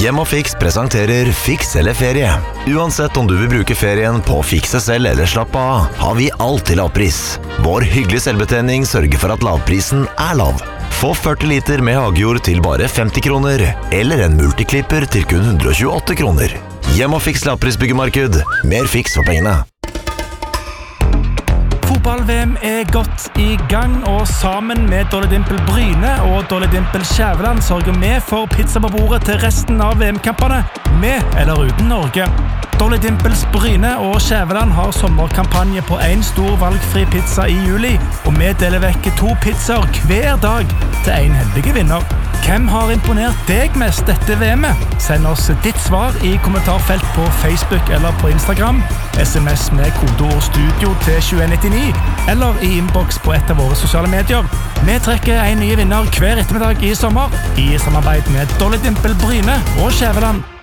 Hjem og Fiks presenterer Fiks eller ferie. Uansett om du vil bruke ferien på å fikse selv eller slappe av, har vi alltid lavpris. Vår hyggelige selvbetjening sørger for at lavprisen er lav. Få 40 liter med hagejord til bare 50 kroner, eller en multiklipper til kun 128 kroner. Hjem og Fiks lavprisbyggemarked. Mer fiks for pengene. Fotball-VM godt i gang, og sammen med Dolly Dimple Bryne og Dolly Dimple Skjæveland sørger vi for pizza på bordet til resten av VM-kampene, med eller uten Norge. Dolly Dimples Bryne og Skjæveland har sommerkampanje på en stor valgfri pizza i juli, og vi deler vekk 2 pizzaer hver dag til en heldige vinner. Hvem har imponert deg mest dette VM-et? Send oss ditt svar i kommentarfelt på Facebook eller på Instagram, SMS med kodeord studio til 2199, eller i inbox på et av våre sosiale medier. Vi trekker en ny vinner hver ettermiddag i sommer, i samarbeid med Dolly Dimple Bryne og Skjæveland.